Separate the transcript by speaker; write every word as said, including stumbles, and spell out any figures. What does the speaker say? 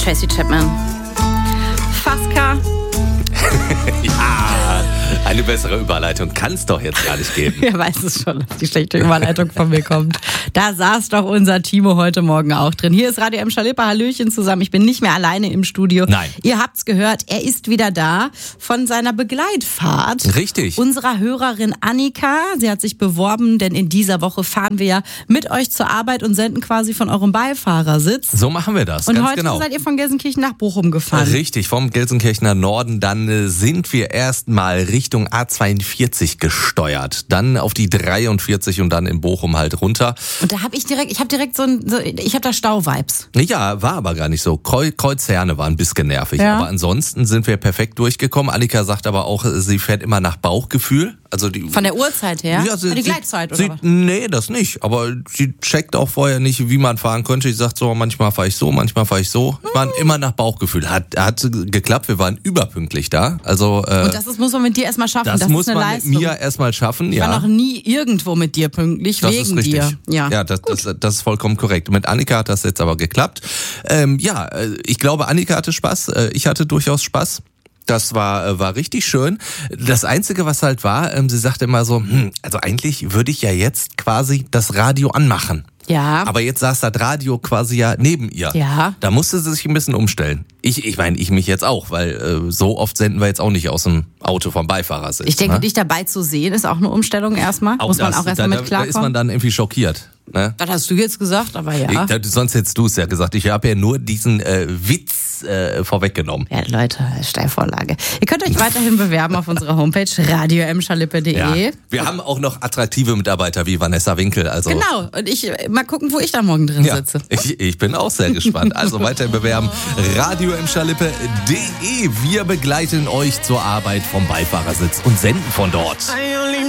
Speaker 1: Tracy Chapman. Fasca.
Speaker 2: Ja, eine bessere Überleitung kann es doch jetzt gar nicht geben.
Speaker 1: Wer weiß es schon, dass die schlechte Überleitung von mir kommt. Da saß doch unser Timo heute Morgen auch drin. Hier ist Radio M. Schalippe, Hallöchen zusammen. Ich bin nicht mehr alleine im Studio.
Speaker 2: Nein.
Speaker 1: Ihr habt's gehört, er ist wieder da von seiner Begleitfahrt.
Speaker 2: Richtig.
Speaker 1: Unserer Hörerin Annika. Sie hat sich beworben, denn in dieser Woche fahren wir ja mit euch zur Arbeit und senden quasi von eurem Beifahrersitz.
Speaker 2: So machen wir das,
Speaker 1: Und
Speaker 2: ganz
Speaker 1: heute
Speaker 2: genau.
Speaker 1: seid ihr von Gelsenkirchen nach Bochum gefahren.
Speaker 2: Richtig, vom Gelsenkirchener Norden. Dann äh, sind wir erstmal Richtung A zweiundvierzig gesteuert. Dann auf die dreiundvierzig und dann in Bochum halt runter.
Speaker 1: Und da habe ich direkt, ich habe direkt so ein, so, ich habe da Stau-Vibes.
Speaker 2: Ja, war aber gar nicht so. Kreu- Kreuzherne war ein bisschen nervig.
Speaker 1: Ja.
Speaker 2: Aber ansonsten sind wir perfekt durchgekommen. Annika sagt aber auch, sie fährt immer nach Bauchgefühl. Also die,
Speaker 1: Von der Uhrzeit her?
Speaker 2: Ja, sie,
Speaker 1: die
Speaker 2: sie,
Speaker 1: Gleitzeit, oder
Speaker 2: sie,
Speaker 1: was?
Speaker 2: Nee, das nicht. Aber sie checkt auch vorher nicht, wie man fahren könnte. Sie sagt so, manchmal fahre ich so, manchmal fahre ich so. Wir waren immer nach Bauchgefühl. Hat, hat geklappt, wir waren überpünktlich da. Also, äh,
Speaker 1: Und das ist, muss man mit dir erstmal schaffen.
Speaker 2: das,
Speaker 1: Das,
Speaker 2: muss
Speaker 1: ist eine
Speaker 2: man
Speaker 1: Leistung.
Speaker 2: mit mir erstmal schaffen.
Speaker 1: Ich
Speaker 2: Ja.
Speaker 1: war noch nie irgendwo mit dir pünktlich,
Speaker 2: Das
Speaker 1: wegen
Speaker 2: ist richtig.
Speaker 1: dir. Ja,
Speaker 2: ja das, das, das ist vollkommen korrekt. Mit Annika hat das jetzt aber geklappt. Ähm, ja, ich glaube, Annika hatte Spaß. Ich hatte durchaus Spaß. Das war war richtig schön. Das Einzige, was halt war, ähm, sie sagte immer so, hm, also eigentlich würde ich ja jetzt quasi das Radio anmachen.
Speaker 1: Ja.
Speaker 2: Aber jetzt saß das Radio quasi ja neben ihr.
Speaker 1: Ja.
Speaker 2: Da musste sie sich ein bisschen umstellen. Ich ich meine, ich mich jetzt auch, weil äh, so oft senden wir jetzt auch nicht aus dem Auto vom Beifahrersitz.
Speaker 1: Ich denke,
Speaker 2: ne?
Speaker 1: dich dabei zu sehen, ist auch eine Umstellung erstmal. Muss man
Speaker 2: das,
Speaker 1: auch erstmal
Speaker 2: da,
Speaker 1: mit
Speaker 2: da, da
Speaker 1: klarkommen.
Speaker 2: ist man dann irgendwie schockiert. Ne?
Speaker 1: Das hast du jetzt gesagt, aber ja.
Speaker 2: Ich, da, sonst hättest du es ja gesagt. Ich habe ja nur diesen äh, Witz äh, vorweggenommen.
Speaker 1: Ja, Leute, Steilvorlage. Ihr könnt euch weiterhin bewerben auf unserer Homepage radio m schalippe punkt de.
Speaker 2: Ja. Wir haben auch noch attraktive Mitarbeiter wie Vanessa Winkel. Also
Speaker 1: Genau, und ich mal gucken, wo ich da morgen drin
Speaker 2: ja,
Speaker 1: sitze.
Speaker 2: ich, ich bin auch sehr gespannt. Also weiter bewerben. radio m schalippe punkt de. Wir begleiten euch zur Arbeit vom Beifahrersitz und senden von dort.